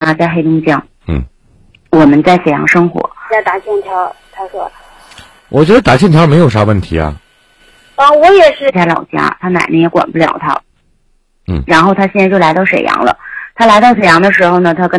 妈在黑龙江， 我们在沈阳生活。 在打欠条，他说。 我觉得打欠条没有啥问题啊。 我也是在老家，他奶奶也管不了他。 嗯。 然后他现在就来到沈阳了。他来到沈阳的时候呢，他跟